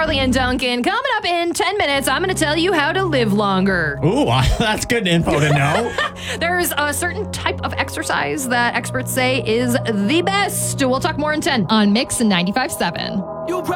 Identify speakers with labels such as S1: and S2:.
S1: Carly and Duncan. Coming up in 10 minutes, I'm going to tell you how to live longer.
S2: Ooh, that's good info to know.
S1: There's a certain type of exercise that experts say is the best. We'll talk more in 10 on Mix 95.7.